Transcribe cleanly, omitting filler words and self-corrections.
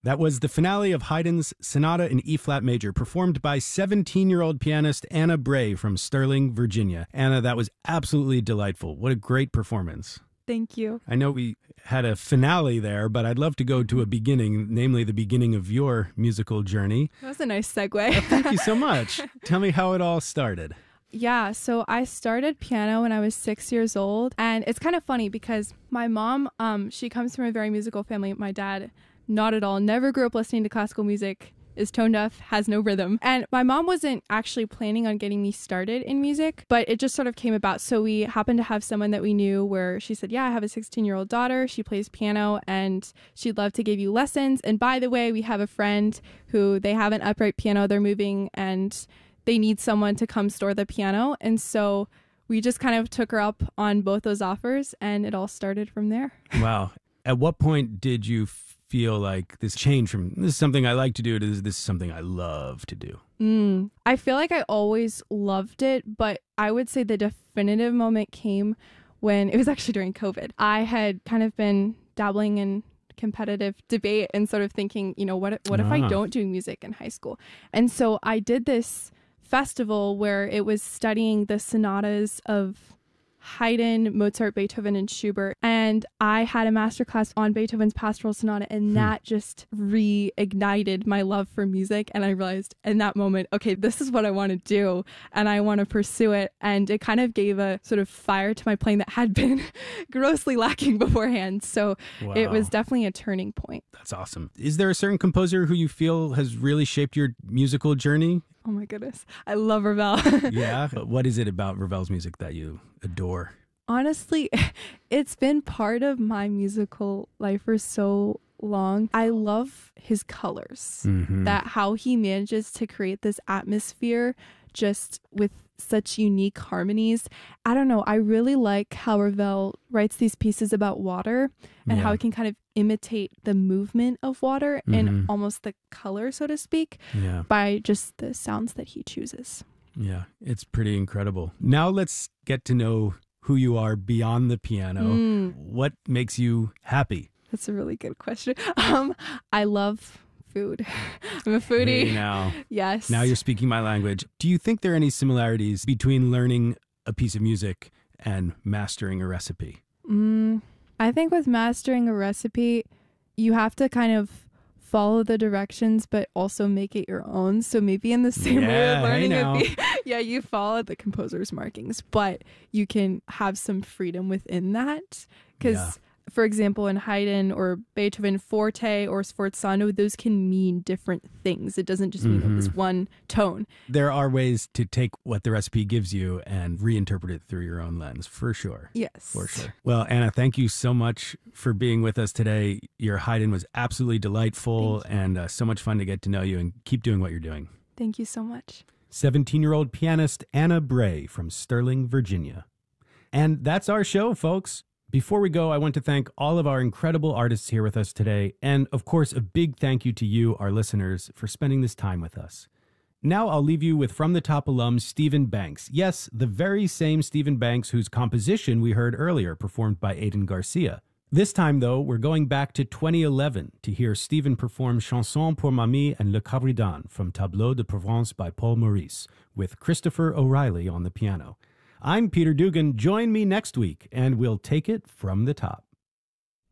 That was the finale of Haydn's Sonata in E-flat major, performed by 17-year-old pianist Anna Bray from Sterling, Virginia. Anna, that was absolutely delightful. What a great performance. Thank you. I know we had a finale there, but I'd love to go to a beginning, namely the beginning of your musical journey. That was a nice segue. Thank you so much. Tell me how it all started. Yeah, so I started piano when I was 6 years old. And it's kind of funny because my mom, she comes from a very musical family. My dad, not at all, never grew up listening to classical music, is tone deaf, has no rhythm. And my mom wasn't actually planning on getting me started in music, but it just sort of came about. So we happened to have someone that we knew where she said, yeah, I have a 16-year-old daughter. She plays piano and she'd love to give you lessons. And by the way, we have a friend who they have an upright piano. They're moving and they need someone to come store the piano. And so we just kind of took her up on both those offers and it all started from there. Wow. At what point did you feel like this change from this is something I like to do to this is something I love to do? I feel like I always loved it, but I would say the definitive moment came when it was actually during COVID. I had kind of been dabbling in competitive debate and sort of thinking, you know, what if I don't do music in high school? And so I did this festival where it was studying the sonatas of Haydn, Mozart, Beethoven, and Schubert. And I had a masterclass on Beethoven's Pastoral Sonata, and that just reignited my love for music. And I realized in that moment, okay, this is what I want to do, and I want to pursue it. And it kind of gave a sort of fire to my playing that had been grossly lacking beforehand. So It was definitely a turning point. That's awesome. Is there a certain composer who you feel has really shaped your musical journey? Oh my goodness. I love Ravel. Yeah. What is it about Ravel's music that you adore? Honestly, it's been part of my musical life for so long. I love his colors, that how he manages to create this atmosphere just with such unique harmonies. I don't know. I really like how Ravel writes these pieces about water and how it can kind of imitate the movement of water and almost the color, so to speak, by just the sounds that he chooses. Yeah, it's pretty incredible. Now let's get to know who you are beyond the piano. What makes you happy? That's a really good question. I love food. I'm a foodie. Hey now. Yes. Now you're speaking my language. Do you think there are any similarities between learning a piece of music and mastering a recipe? I think with mastering a recipe, you have to kind of follow the directions, but also make it your own. So maybe in the same way of learning you follow the composer's markings, but you can have some freedom within that. Because for example, in Haydn or Beethoven, forte or sforzando, those can mean different things. It doesn't just mean this one tone. There are ways to take what the recipe gives you and reinterpret it through your own lens, for sure. Yes. For sure. Well, Anna, thank you so much for being with us today. Your Haydn was absolutely delightful and so much fun to get to know you, and keep doing what you're doing. Thank you so much. 17-year-old pianist Anna Bray from Sterling, Virginia. And that's our show, folks. Before we go, I want to thank all of our incredible artists here with us today, and of course, a big thank you to you, our listeners, for spending this time with us. Now I'll leave you with From the Top alum Stephen Banks. Yes, the very same Stephen Banks whose composition we heard earlier, performed by Aidan Garcia. This time, though, we're going back to 2011 to hear Stephen perform Chanson pour Mamie and Le Cabridon from Tableau de Provence by Paul Maurice, with Christopher O'Reilly on the piano. I'm Peter Dugan. Join me next week, and we'll take it from the top.